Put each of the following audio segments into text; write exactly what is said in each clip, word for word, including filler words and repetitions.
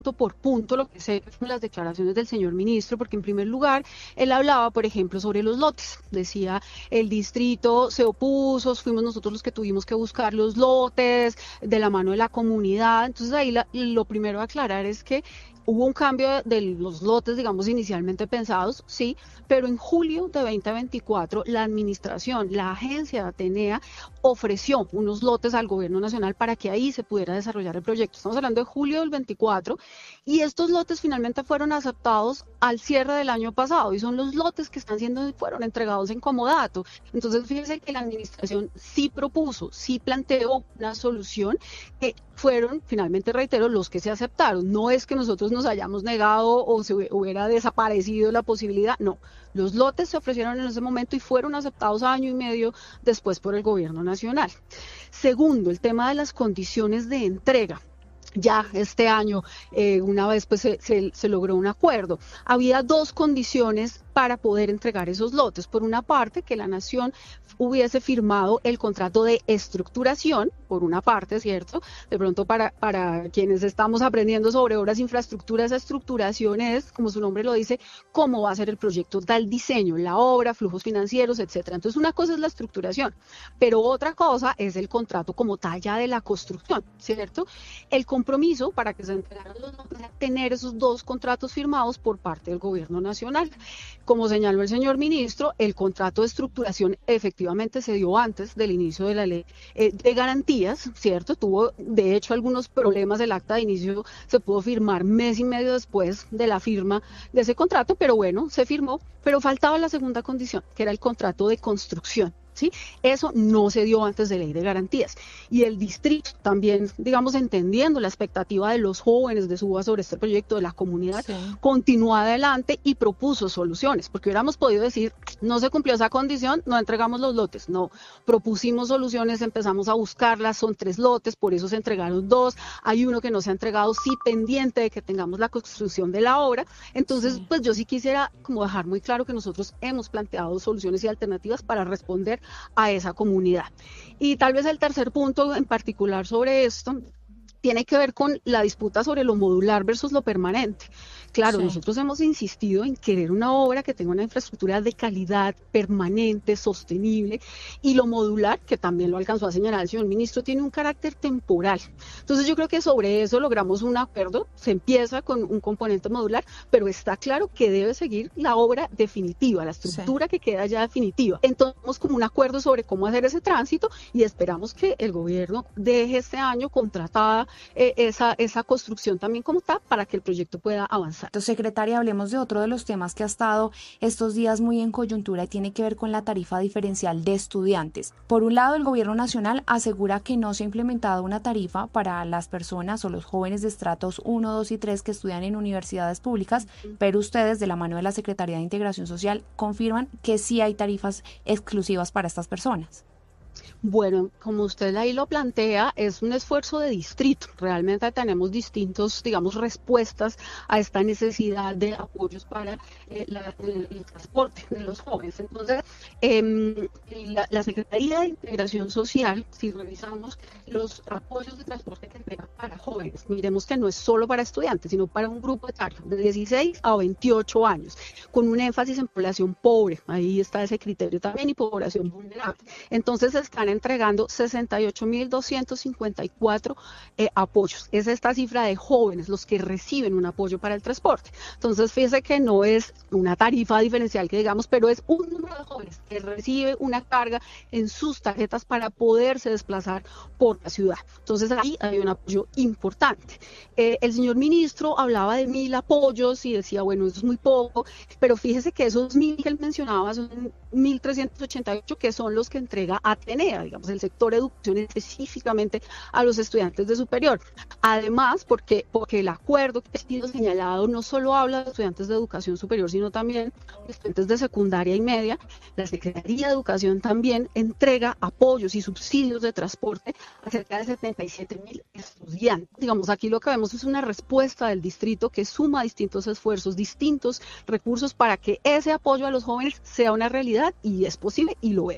por punto lo que sé son las declaraciones del señor ministro, porque en primer lugar él hablaba, por ejemplo, sobre los lotes. Decía, el distrito se opuso, fuimos nosotros los que tuvimos que buscar los lotes de la mano de la comunidad. Entonces ahí la, lo primero a aclarar es que hubo un cambio de los lotes, digamos, inicialmente pensados, sí, pero en julio de veinte veinticuatro la administración, la agencia de Atenea, ofreció unos lotes al gobierno nacional para que ahí se pudiera desarrollar el proyecto. Estamos hablando de julio del veinticuatro y estos lotes finalmente fueron aceptados al cierre del año pasado y son los lotes que están siendo, fueron entregados en comodato. Entonces, fíjense que la administración sí propuso, sí planteó una solución que fueron, finalmente reitero, los que se aceptaron. No es que nosotros nos hayamos negado o se hubiera desaparecido la posibilidad, no. Los lotes se ofrecieron en ese momento y fueron aceptados año y medio después por el gobierno nacional. Segundo, el tema de las condiciones de entrega. Ya este año, eh, una vez pues se, se, se logró un acuerdo. Había dos condiciones para poder entregar esos lotes. Por una parte, que la nación hubiese firmado el contrato de estructuración, por una parte, ¿cierto? De pronto para, para quienes estamos aprendiendo sobre obras e infraestructuras, estructuración es, como su nombre lo dice, cómo va a ser el proyecto, da el diseño, la obra, flujos financieros, etcétera. Entonces una cosa es la estructuración, pero otra cosa es el contrato como tal ya de la construcción, ¿cierto? El compromiso para que se entregaran los lotes era tener esos dos contratos firmados por parte del gobierno nacional. Como señaló el señor ministro, el contrato de estructuración efectivamente se dio antes del inicio de la ley eh, de garantías, ¿cierto? Tuvo, de hecho, algunos problemas. El acta de inicio se pudo firmar mes y medio después de la firma de ese contrato, pero bueno, se firmó, pero faltaba la segunda condición, que era el contrato de construcción. ¿Sí? Eso no se dio antes de ley de garantías. Y el distrito también, digamos, entendiendo la expectativa de los jóvenes de Suba sobre este proyecto de la comunidad, sí, continuó adelante y propuso soluciones, porque hubiéramos podido decir, no se cumplió esa condición, no entregamos los lotes. No, propusimos soluciones, empezamos a buscarlas, son tres lotes, por eso se entregaron dos, hay uno que no se ha entregado, sí, pendiente de que tengamos la construcción de la obra. Entonces, sí, pues yo sí quisiera como dejar muy claro que nosotros hemos planteado soluciones y alternativas para responder a esa comunidad. Y tal vez el tercer punto en particular sobre esto tiene que ver con la disputa sobre lo modular versus lo permanente. Claro, sí, nosotros hemos insistido en querer una obra que tenga una infraestructura de calidad, permanente, sostenible, y lo modular, que también lo alcanzó a señalar el señor ministro, tiene un carácter temporal. Entonces yo creo que sobre eso logramos un acuerdo, se empieza con un componente modular, pero está claro que debe seguir la obra definitiva, la estructura, sí, que queda ya definitiva. Entonces tenemos como un acuerdo sobre cómo hacer ese tránsito y esperamos que el gobierno deje este año contratada eh, esa, esa construcción también como tal para que el proyecto pueda avanzar. Entonces, secretaria, hablemos de otro de los temas que ha estado estos días muy en coyuntura y tiene que ver con la tarifa diferencial de estudiantes. Por un lado, el gobierno nacional asegura que no se ha implementado una tarifa para las personas o los jóvenes de estratos uno, dos y tres que estudian en universidades públicas, pero ustedes, de la mano de la Secretaría de Integración Social, confirman que sí hay tarifas exclusivas para estas personas. Bueno, como usted ahí lo plantea, es un esfuerzo de distrito. Realmente tenemos distintos, digamos, respuestas a esta necesidad de apoyos para eh, la, el, el transporte de los jóvenes. Entonces, eh, la, la Secretaría de Integración Social, si revisamos los apoyos de transporte que entrega para jóvenes, miremos que no es solo para estudiantes, sino para un grupo etario de dieciséis a veintiocho años, con un énfasis en población pobre. Ahí está ese criterio también, y población vulnerable. Entonces, están entregando sesenta y ocho mil doscientos cincuenta y cuatro eh, apoyos. Es esta cifra de jóvenes los que reciben un apoyo para el transporte. Entonces, fíjese que no es una tarifa diferencial que digamos, pero es un número de jóvenes que recibe una carga en sus tarjetas para poderse desplazar por la ciudad. Entonces, ahí hay un apoyo importante. Eh, el señor ministro hablaba de mil apoyos y decía, bueno, eso es muy poco, pero fíjese que esos mil que él mencionaba son mil trescientos ochenta y ocho que son los que entrega Atenea, digamos, el sector educación específicamente a los estudiantes de superior. Además, porque, porque el acuerdo que ha sido señalado no solo habla de estudiantes de educación superior, sino también de estudiantes de secundaria y media, la Secretaría de Educación también entrega apoyos y subsidios de transporte a cerca de setenta y siete mil estudiantes. Digamos, aquí lo que vemos es una respuesta del distrito que suma distintos esfuerzos, distintos recursos para que ese apoyo a los jóvenes sea una realidad y es posible y lo vemos.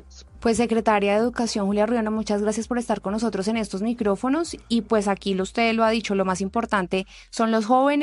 Pues secretaria de Educación Julia Riona, muchas gracias por estar con nosotros en estos micrófonos y pues aquí usted lo ha dicho, lo más importante son los jóvenes.